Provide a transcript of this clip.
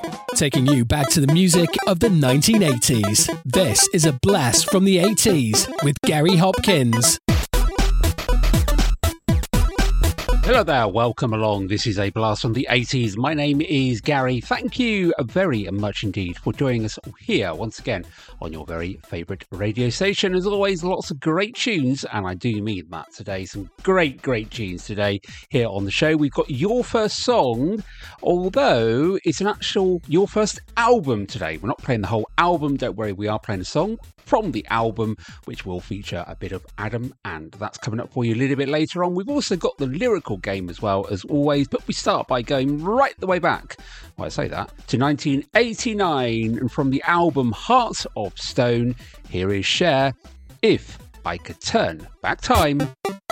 Taking you back to the music of the 1980s. This is a blast from the 80s with Gary Hopkins. Hello there, welcome along. This is a blast from the 80s. My name is Gary. Thank you very much indeed for joining us here once again on your very favourite radio station. As always, lots of great tunes, and I do mean that today. Some great tunes today here on the show. We've got your first song, although it's an actual your first album today. We're not playing the whole album, don't worry, we are playing a song from the album, which will feature a bit of Adam Ant. That's coming up for you a little bit later on. We've also got the lyrical game as well, as always, but we start by going right the way back, well, I say that, to 1989, and from the album Heart of Stone, here is Cher, If I Could Turn Back Time.